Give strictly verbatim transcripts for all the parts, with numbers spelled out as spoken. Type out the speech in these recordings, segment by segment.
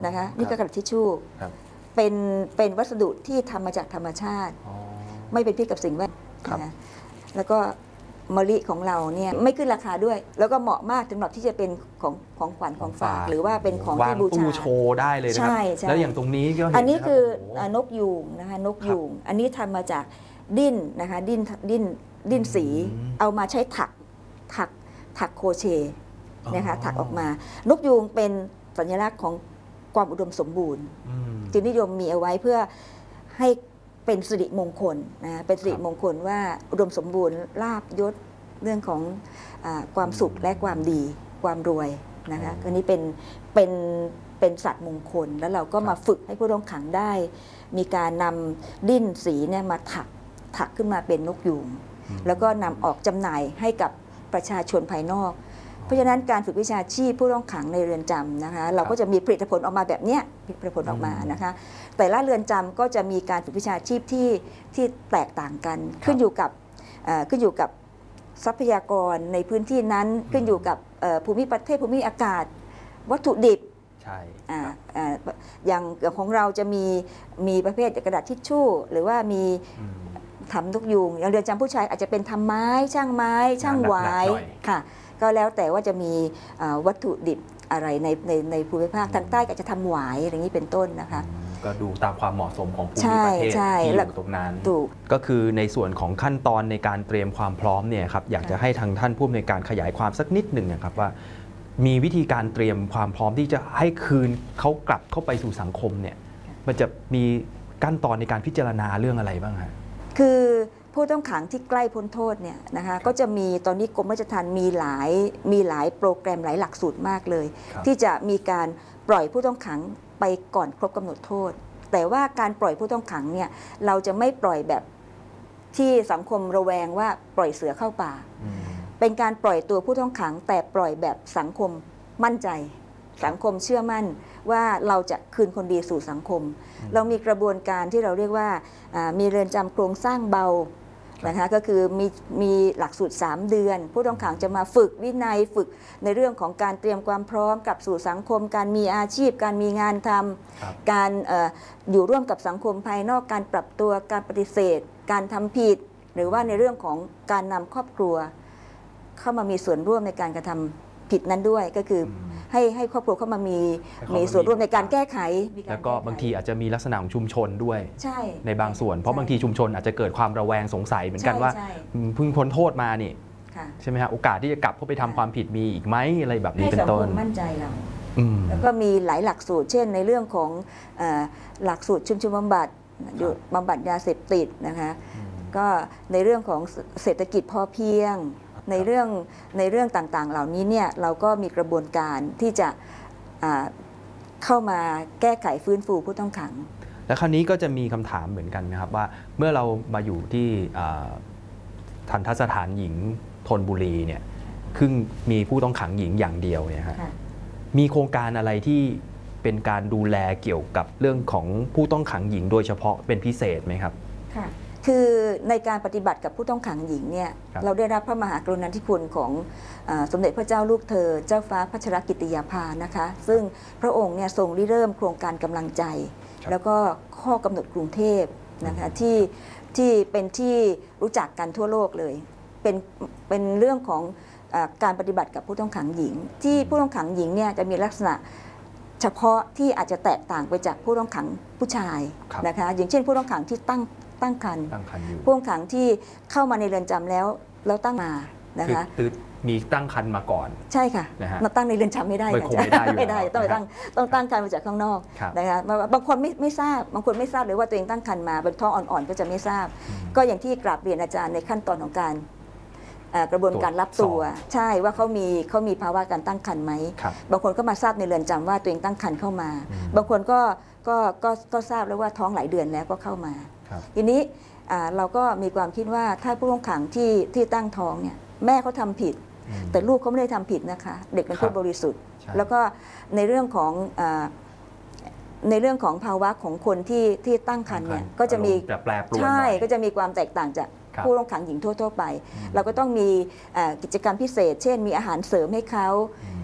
นะคะนี่ก็กระดาษทิชชู่เป็นเป็นวัสดุที่ทำมาจากธรรมชาติไม่เป็นพิษกับสิ่งแวดล้อมนะแล้วก็มะลิของเราเนี่ยไม่ขึ้นราคาด้วยแล้วก็เหมาะมากสำหรับที่จะเป็นของของขวัญของฝากหรือว่าเป็นของที่บูชาโชว์ได้เลยนะครับแล้วอย่างตรงนี้ก็อันนี้คือนกยูงนะคะนกยูงอันนี้ทำมาจากดิ้นนะคะดิ้นดิ้นดิ้นสีเอามาใช้ถักถักถักโคเชต์นะคะถักออกมานกยูงเป็นสัญลักษณ์ของความอุดมสมบูรณ์จึงนิยมมีเอาไว้เพื่อให้เป็นสิริมงคลนะเป็นสิริมงคลว่าอุดมสมบูรณ์ลาภยศเรื่องของอความสุขและความดีความรวยนะคะอันนี้เป็นเป็นเป็นสัตว์มงคลแล้วเราก็มาฝึกให้ผู้ต้องขังได้มีการนำดิ้นสีเนี่ยมาถักถักขึ้นมาเป็นนกยูงแล้วก็นำออกจำหน่ายให้กับประชาชนภายนอกเพราะฉะนั้นการฝึกวิชาชีพผู้ต้องขังในเรือนจำนะคะเราก็จะมีผลิตผลออกมาแบบนี้ผลิตผลออกมานะคะแต่ละเรือนจำก็จะมีการฝึกวิชาชีพที่ที่แตกต่างกันขึ้นอยู่กับขึ้นอยู่กับทรัพยากรในพื้นที่นั้นขึ้นอยู่กับภูมิประเทศภูมิอากาศวัตถุดิบใช่อย่างของเราจะมีมีประเภทกระดาษทิชชู่หรือว่ามีทำนกยูงอย่างเรือนจำผู้ชายอาจจะเป็นทำไม้ช่างไม้ช่างหวายค่ะก็แล้วแต่ว่าจะมีวัตถุดิบอะไรในในในภูมิภาคทางใต้ก็จะทำหวายอย่างนี้เป็นต้นนะคะก็ดูตามความเหมาะสมของภูมิประเทศที่อยู่ตรงนั้นก็คือในส่วนของขั้นตอนในการเตรียมความพร้อมเนี่ยครับอยากจะให้ทางท่านผู้อำนวยการขยายความสักนิดหนึ่งนะครับว่ามีวิธีการเตรียมความพร้อมที่จะให้คืนเขากลับเข้าไปสู่สังคมเนี่ยมันจะมีขั้นตอนในการพิจารณาเรื่องอะไรบ้างฮะคือผู้ต้องขังที่ใกล้พ้นโทษเนี่ยนะคะก็จะมีตอนนี้กรมราชทัณฑ์มีหลายมีหลายโปรแกรมหลายหลักสูตรมากเลยที่จะมีการปล่อยผู้ต้องขังไปก่อนครบกำหนดโทษแต่ว่าการปล่อยผู้ต้องขังเนี่ยเราจะไม่ปล่อยแบบที่สังคมระแวงว่าปล่อยเสือเข้าป่าเป็นการปล่อยตัวผู้ต้องขังแต่ปล่อยแบบสังคมมั่นใจสังคมเชื่อมั่นว่าเราจะคืนคนดีสู่สังคมเรามีกระบวนการที่เราเรียกว่ามีเรือนจำโครงสร้างเบานะคะก็คือมีมีหลักสูตรสามเดือนผู้ต้องขังจะมาฝึกวินัยฝึกในเรื่องของการเตรียมความพร้อมกับสู่สังคมการมีอาชีพการมีงานทำการออยู่ร่วมกับสังคมภายนอกการปรับตัวการปฏิเสธการทำผิดหรือว่าในเรื่องของการนำครอบครัวเข้ามามีส่วนร่วมในการกระทำผิดนั้นด้วยก็คือให้ให้ครอบครัวเข้ามามีมีส่วนร่วมในการแก้ไขแล้วก็บางทีอาจจะมีลักษณะของชุมชนด้วยใช่ในบางส่วนเพราะบางทีชุมชนอาจจะเกิดความระแวงสงสัยเหมือนกันว่าเพิ่งพ้นโทษมานี่ใช่ไหมฮะโอกาสที่จะกลับเข้าไปทำความผิดมีอีกไหมอะไรแบบนี้เป็นต้นให้สังคมมั่นใจเราแล้วก็มีหลายหลักสูตรเช่นในเรื่องของหลักสูตรชุมชนบำบัดบำบัดยาเสพติดนะคะก็ในเรื่องของเศรษฐกิจพอเพียงในเรื่องในเรื่องต่างๆเหล่านี้เนี่ยเราก็มีกระบวนการที่จะเข้ามาแก้ไขฟื้นฟูผู้ต้องขังและคราวนี้ก็จะมีคำถามเหมือนกันนะครับว่าเมื่อเรามาอยู่ที่ทัณฑสถานหญิงธนบุรีเนี่ยซึ่งมีผู้ต้องขังหญิงอย่างเดียวเนี่ยฮะมีโครงการอะไรที่เป็นการดูแลเกี่ยวกับเรื่องของผู้ต้องขังหญิงโดยเฉพาะเป็นพิเศษไหมครับค่ะคือในการปฏิบัติกับผู้ต้องขังหญิงเนี่ยเราได้รับพระมหากรุณาธิคุณของสมเด็จพระเจ้าลูกเธอเจ้าฟ้าพัชรกิติยาภานะคะซึ่งพระองค์เนี่ยทรงริเริ่มโครงการกำลังใจแล้วก็ข้อกำหนดกรุงเทพนะคะที่ที่เป็นที่รู้จักกันทั่วโลกเลยเป็นเป็นเรื่องของการปฏิบัติกับผู้ต้องขังหญิงที่ผู้ต้องขังหญิงเนี่ยจะมีลักษณะเฉพาะที่อาจจะแตกต่างไปจากผู้ต้องขังผู้ชายนะคะอย่างเช่นผู้ต้องขังที่ตั้งตั้งครรภ์ผู้ต้องขังที่เข้ามาในเรือนจำแล้วแล้วตั้งมานะคะคือมีตั้งครรภ์มาก่อนใช่ค่ะมาตั้งในเรือนจำไม่ได้ไม่ได้ต้องไปตั้งต้องตั้งครรภ์มาจากข้างนอกนะคะบางคนไม่ไม่ทราบบางคนไม่ทราบเลยว่าตัวเองตั้งครรภ์มาเป็นท้องอ่อนๆก็จะไม่ทราบก็อย่างที่กราบเรียนอาจารย์ในขั้นตอนของการกระบวนการรับตัวใช่ว่าเขามีเขามีภาวะการตั้งครรภ์ไหมบางคนก็มาทราบในเรือนจำว่าตัวเองตั้งครรภ์เข้ามาบางคนก็ก็ก็ทราบแล้วว่าท้องหลายเดือนแล้วก็เข้ามาทีนี้เราก็มีความคิดว่าถ้าผู้ต้องขังที่ที่ตั้งท้องเนี่ยแม่เขาทำผิดแต่ลูกเขาไม่ได้ทำผิดนะคะเด็กเป็นผู้บริสุทธิ์แล้วก็ในเรื่องของในเรื่องของภาวะของคนที่ที่ตั้งครรภ์เนี่ยก็จะมีใช่ก็จะมีความแตกต่างจากผู้ต้องขังหญิงทั่วๆไปเราก็ต้องมีกิจกรรมพิเศษเช่นมีอาหารเสริมให้เขา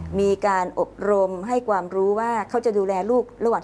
มีการอบรมให้ความรู้ว่าเขาจะดูแลลูกระหว่าง